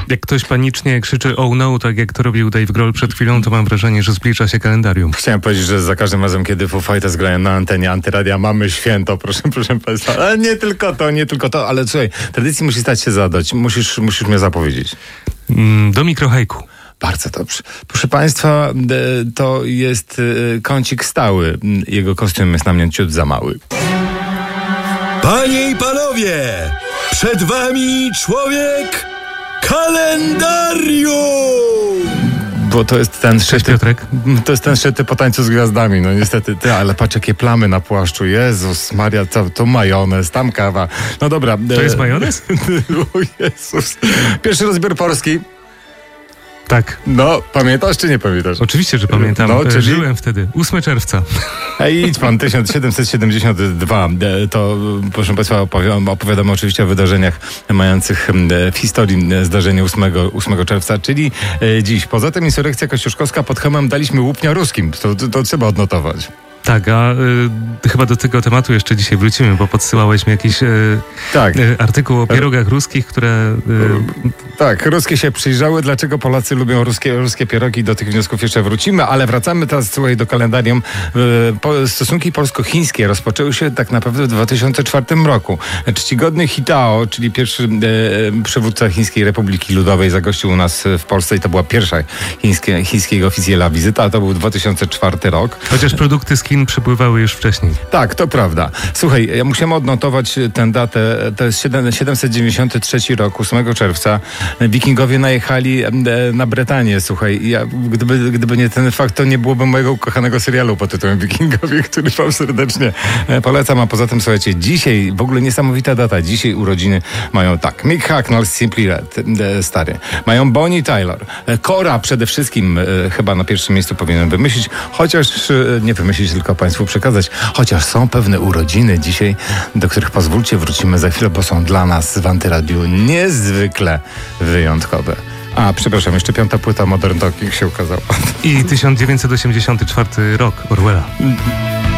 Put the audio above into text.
Jak ktoś panicznie krzyczy oh no, tak jak to robił Dave Grohl przed chwilą, to mam wrażenie, że zbliża się kalendarium. Chciałem powiedzieć, że za każdym razem, kiedy Foo Fighters grają na antenie Antyradia, mamy święto, proszę Państwa. Ale nie tylko to, ale słuchaj, tradycji musi stać się zadać. Musisz mnie zapowiedzieć. Do mikrohejku. Bardzo dobrze. Proszę Państwa, to jest kącik stały. Jego kostium jest na mnie ciut za mały. Panie i panowie, przed wami człowiek kalendarium! Bo to jest ten szczyt. Piotrek. To jest ten szczyt po tańcu z gwiazdami. No niestety, ale patrz jakie plamy na płaszczu. Jezus Maria, to majonez, tam kawa. No dobra. To jest majonez? O Jezus. Pierwszy rozbiór polski. Tak. No, pamiętasz czy nie pamiętasz? Oczywiście, że pamiętam. No, czyli... Żyłem wtedy. 8 czerwca. Idź pan, 1772. To, proszę Państwa, opowiadamy oczywiście o wydarzeniach mających w historii zdarzenie 8 czerwca, czyli dziś. Poza tym insurekcja kościuszkowska pod Chełmem daliśmy łupnia ruskim. To trzeba odnotować. Tak, a chyba do tego tematu jeszcze dzisiaj wrócimy, bo podsyłałeś mi jakiś artykuł o pierogach ruskich, które... Tak, ruskie się przyjrzały. Dlaczego Polacy lubią ruskie pierogi? Do tych wniosków jeszcze wrócimy, ale wracamy teraz, słuchaj, do kalendarium. Stosunki polsko-chińskie rozpoczęły się tak naprawdę w 2004 roku. Czcigodny Hitao, czyli pierwszy przywódca Chińskiej Republiki Ludowej, zagościł u nas w Polsce i to była pierwsza chińskiego oficjela wizyta, a to był 2004 rok. Chociaż produkty z Chin przypływały już wcześniej. Tak, to prawda. Słuchaj, ja musiałem odnotować tę datę. To jest 793 rok, 8 czerwca. Wikingowie najechali na Brytanię, słuchaj. Gdyby nie ten fakt, to nie byłoby mojego ukochanego serialu pod tytułem Wikingowie, który wam serdecznie polecam. A poza tym, słuchajcie, dzisiaj, w ogóle niesamowita data. Dzisiaj urodziny mają tak. Mick Hucknall z Simply Red, stary. Mają Bonnie Tyler. Cora przede wszystkim chyba na pierwszym miejscu powinien wymyślić, chociaż nie wymyślić, tylko Państwu przekazać. Chociaż są pewne urodziny dzisiaj, do których pozwólcie wrócimy za chwilę, bo są dla nas w Antyradiu niezwykle wyjątkowe. A, przepraszam, jeszcze 5. płyta Modern Talking się ukazała. I 1984 rok Orwella.